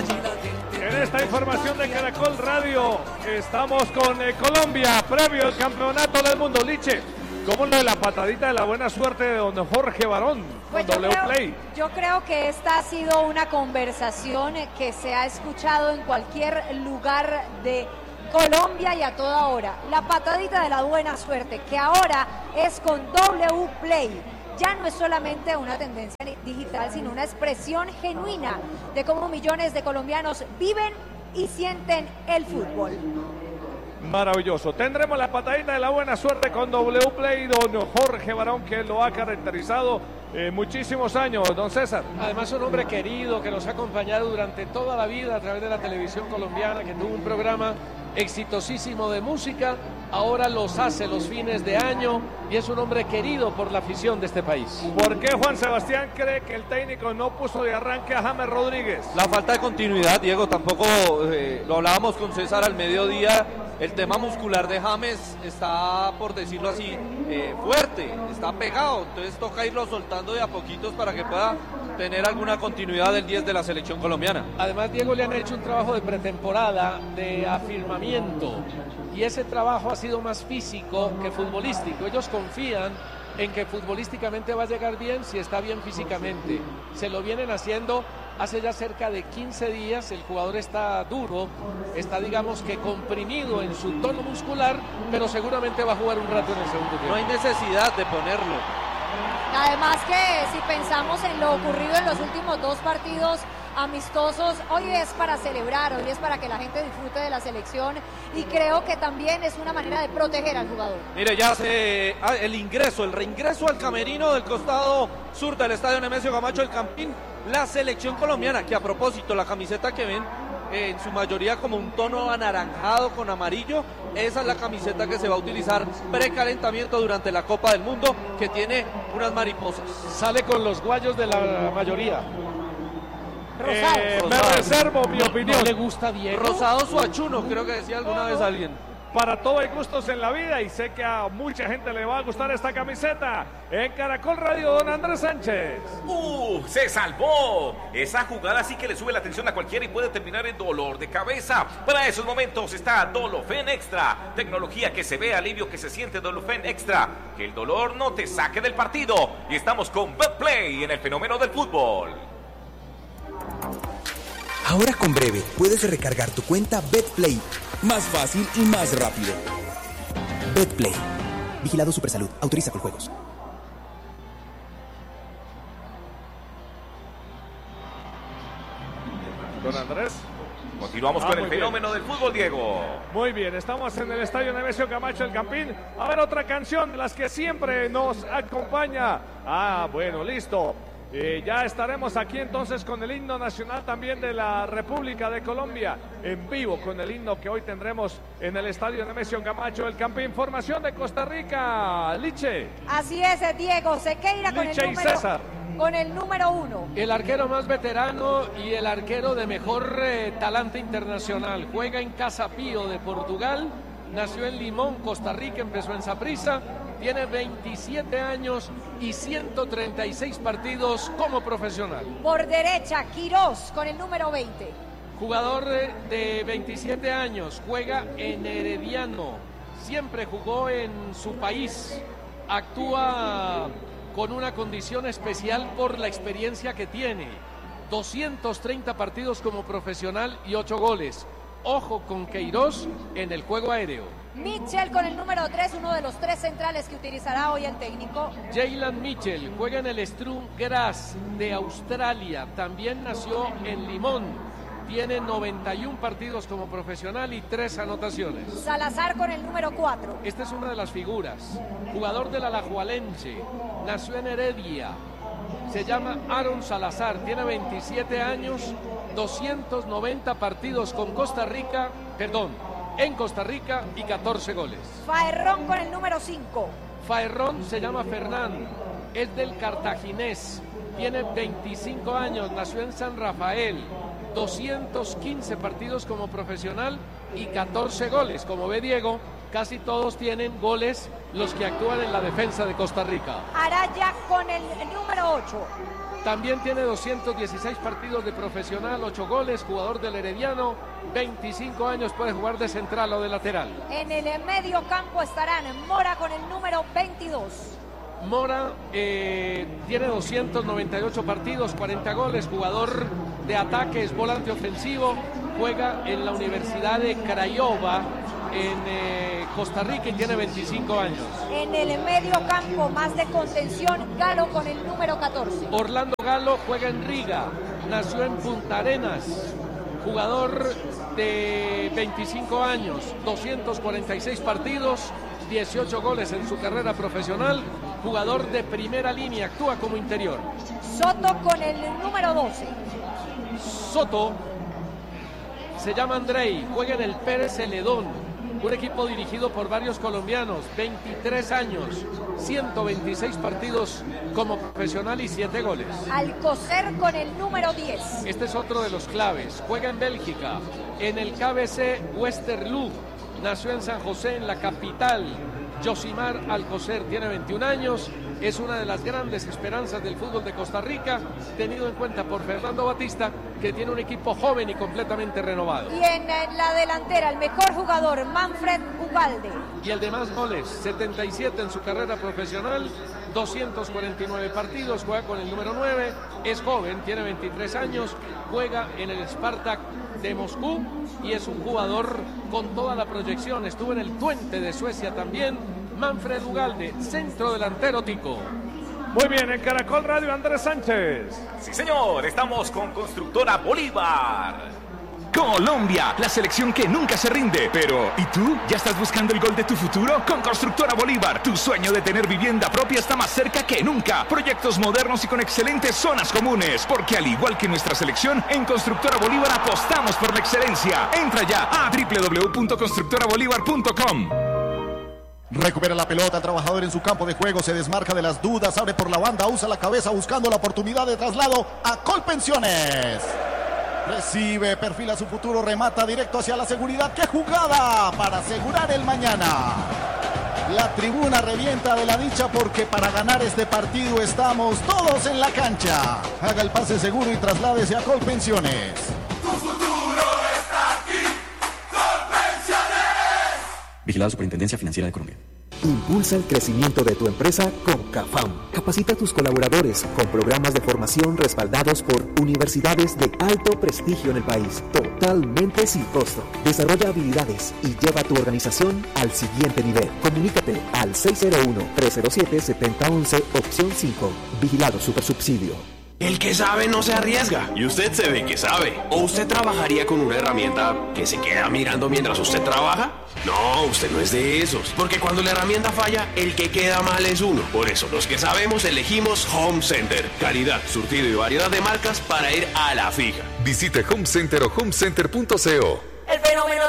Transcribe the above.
En esta información de Caracol Radio estamos con Colombia, previo al campeonato del mundo. Liche, ¿cómo lo de la patadita de la buena suerte de don Jorge Barón pues con W Play? Yo creo que esta ha sido una conversación que se ha escuchado en cualquier lugar de Colombia y a toda hora. La patadita de la buena suerte, que ahora es con W Play. Ya no es solamente una tendencia digital, sino una expresión genuina de cómo millones de colombianos viven y sienten el fútbol. Maravilloso. Tendremos la patadita de la buena suerte con W Play, don Jorge Barón, que lo ha caracterizado muchísimos años, don César. Además, un hombre querido que nos ha acompañado durante toda la vida a través de la televisión colombiana, que tuvo un programa exitosísimo de música, ahora los hace los fines de año y es un hombre querido por la afición de este país. ¿Por qué Juan Sebastián cree que el técnico no puso de arranque a James Rodríguez? La falta de continuidad, Diego, tampoco lo hablábamos con César al mediodía. El tema muscular de James está, por decirlo así, fuerte, está pegado, entonces toca irlo soltando de a poquitos para que pueda tener alguna continuidad del 10 de la selección colombiana. Además, Diego, le han hecho un trabajo de pretemporada, de afirmamiento, y ese trabajo ha sido más físico que futbolístico. Ellos confían en que futbolísticamente va a llegar bien si está bien físicamente. Se lo vienen haciendo hace ya cerca de 15 días, el jugador está duro, está digamos que comprimido en su tono muscular, pero seguramente va a jugar un rato en el segundo tiempo. No hay necesidad de ponerlo. Además que si pensamos en lo ocurrido en los últimos dos partidos amistosos, hoy es para celebrar, hoy es para que la gente disfrute de la selección y creo que también es una manera de proteger al jugador. Mire, ya el reingreso al camerino del costado sur del estadio Nemesio Camacho del Campín, la selección colombiana, que a propósito la camiseta que ven en su mayoría como un tono anaranjado con amarillo, esa es la camiseta que se va a utilizar precalentamiento durante la Copa del Mundo, que tiene unas mariposas. Sale con los guayos de la mayoría. Me reservo mi opinión. ¿No le gusta bien? Rosado suachuno, creo que decía alguna vez alguien. Para todo hay gustos en la vida y sé que a mucha gente le va a gustar esta camiseta. En Caracol Radio, don Andrés Sánchez. Se salvó. Esa jugada sí que le sube la tensión a cualquiera y puede terminar en dolor de cabeza. Para esos momentos está Dolofen Extra. Tecnología que se ve, alivio que se siente. Dolofen Extra. Que el dolor no te saque del partido. Y estamos con BetPlay en el fenómeno del fútbol. Ahora con Breve puedes recargar tu cuenta BetPlay más fácil y más rápido. BetPlay. Vigilado Supersalud. Autoriza con juegos. Don Andrés. Continuamos con el fenómeno del fútbol, Diego. Muy bien, estamos en el estadio Nemesio Camacho del Campín. A ver, otra canción de las que siempre nos acompaña. Bueno, listo. Ya estaremos aquí entonces con el himno nacional también de la República de Colombia, en vivo con el himno que hoy tendremos en el estadio Nemesio Camacho del Campín. Formación de Costa Rica, Liche. Así es, Diego Sequeira con el número 1. El arquero más veterano y el arquero de mejor talante internacional. Juega en Casa Pío de Portugal, nació en Limón, Costa Rica, empezó en Saprissa. Tiene 27 años y 136 partidos como profesional. Por derecha, Quirós con el número 20. Jugador de 27 años, juega en Herediano. Siempre jugó en su país. Actúa con una condición especial por la experiencia que tiene. 230 partidos como profesional y 8 goles. Ojo con Queiroz en el juego aéreo. Mitchell con el número 3, uno de los 3 centrales que utilizará hoy el técnico. Jaylan Mitchell juega en el Sturm Graz de Australia. También nació en Limón. Tiene 91 partidos como profesional y 3 anotaciones. Salazar con el número 4. Esta es una de las figuras. Jugador del Alajuelense. Nació en Heredia. Se llama Aaron Salazar. Tiene 27 años. 290 partidos con en Costa Rica y 14 goles. Faerrón con el número 5. Faerrón se llama Fernán, es del Cartaginés, tiene 25 años, nació en San Rafael, 215 partidos como profesional y 14 goles. Como ve Diego, casi todos tienen goles los que actúan en la defensa de Costa Rica. Araya con el número 8. También tiene 216 partidos de profesional, 8 goles, jugador del Herediano, 25 años, puede jugar de central o de lateral. En el medio campo estarán Mora con el número 22. Mora tiene 298 partidos, 40 goles, jugador de ataques, volante ofensivo, juega en la Universidad de Craiova en Costa Rica y tiene 25 años. En el medio campo, más de contención, Galo con el número 14. Orlando Galo juega en Riga, nació en Punta Arenas, jugador de 25 años, 246 partidos, 18 goles en su carrera profesional, jugador de primera línea, actúa como interior. Soto con el número 12. Soto se llama Andrei, juega en el Pérez Celedón, un equipo dirigido por varios colombianos, 23 años, 126 partidos como profesional y 7 goles. Alcocer con el número 10. Este es otro de los claves, juega en Bélgica, en el KBC Westerlo, nació en San José, en la capital. Josimar Alcocer tiene 21 años, es una de las grandes esperanzas del fútbol de Costa Rica, tenido en cuenta por Fernando Batista, que tiene un equipo joven y completamente renovado. Y en la delantera, el mejor jugador, Manfred Ugalde. Y el de más goles, 77 en su carrera profesional, 249 partidos, juega con el número 9, es joven, tiene 23 años, juega en el Spartak de Moscú y es un jugador con toda la proyección, estuvo en el Twente de Suecia también. Manfred Ugalde, centro delantero tico. Muy bien, en Caracol Radio, Andrés Sánchez. Sí, señor, estamos con Constructora Bolívar. Colombia, la selección que nunca se rinde. Pero, ¿y tú? ¿Ya estás buscando el gol de tu futuro? Con Constructora Bolívar, tu sueño de tener vivienda propia está más cerca que nunca. Proyectos modernos y con excelentes zonas comunes. Porque al igual que nuestra selección, en Constructora Bolívar apostamos por la excelencia. Entra ya a www.constructorabolívar.com. Recupera la pelota, el trabajador en su campo de juego, se desmarca de las dudas, abre por la banda, usa la cabeza buscando la oportunidad de traslado a Colpensiones. Recibe, perfila su futuro, remata directo hacia la seguridad. ¡Qué jugada para asegurar el mañana! La tribuna revienta de la dicha porque para ganar este partido estamos todos en la cancha. Haga el pase seguro y trasládese a Colpensiones. Tu futuro está aquí, Colpensiones. Vigilada Superintendencia Financiera de Colombia. Impulsa el crecimiento de tu empresa con CAFAM. Capacita a tus colaboradores con programas de formación respaldados por universidades de alto prestigio en el país, totalmente sin costo. Desarrolla habilidades y lleva tu organización al siguiente nivel. Comunícate al 601-307-7011, opción 5. Vigilado Supersubsidio. El que sabe no se arriesga, y usted se ve que sabe. ¿O usted trabajaría con una herramienta que se queda mirando mientras usted trabaja? No, usted no es de esos, porque cuando la herramienta falla, el que queda mal es uno. Por eso, los que sabemos elegimos Home Center. Calidad, surtido y variedad de marcas para ir a la fija. Visite Home Center o homecenter.co. El fenómeno